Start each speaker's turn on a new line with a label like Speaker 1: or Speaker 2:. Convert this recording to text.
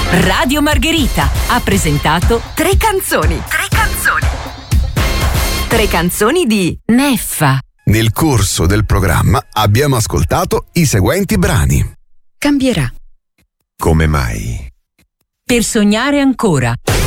Speaker 1: Radio Margherita ha presentato Tre canzoni. Tre canzoni di Neffa.
Speaker 2: Nel corso del programma abbiamo ascoltato i seguenti brani.
Speaker 3: Cambierà.
Speaker 2: Come mai?
Speaker 1: Per sognare ancora.